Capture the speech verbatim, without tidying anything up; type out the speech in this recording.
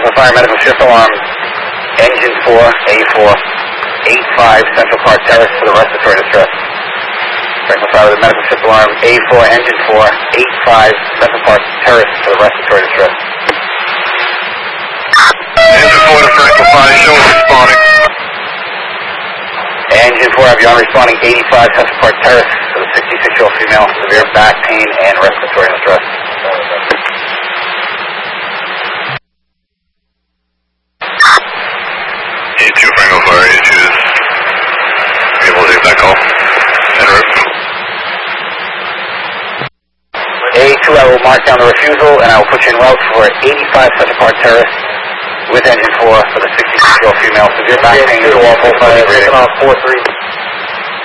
Franklin Fire Medical Shift Alarm, Engine four, A four, eight five Central Park Terrace for the respiratory distress. Franklin Fire with a medical shift alarm, A four, Engine four, eight five Central Park Terrace for the respiratory distress. Engine four to Franklin Fire, show us responding. Engine four, have you on responding eighty-five Central Park Terrace for the sixty-six-year-old female, severe back pain and respiratory distress. E two Franklin Fire, E two is able to take that call. A two, I will mark down the refusal and I will put you in route for eighty-five Central Park Terrace with Engine four for the sixty-six-year-old female, severe back pain, four three.